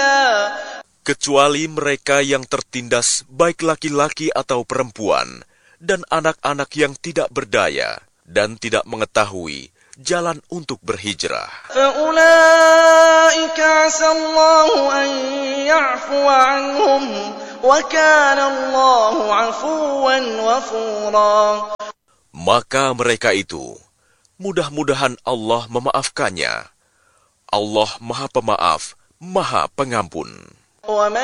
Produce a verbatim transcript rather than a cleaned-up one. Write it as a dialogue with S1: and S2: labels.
S1: kecuali mereka yang tertindas, baik laki-laki atau perempuan, dan anak-anak yang tidak berdaya dan tidak mengetahui jalan untuk berhijrah.
S2: فَأُولَئِكَ عَسَى اللَّهُ أَن يَعْفُوَ عَنْهُمْ وَكَانَ اللَّهُ عَفُوًّا غَفُورًا.
S1: Maka mereka itu, mudah-mudahan Allah memaafkannya. Allah Maha Pemaaf, Maha Pengampun.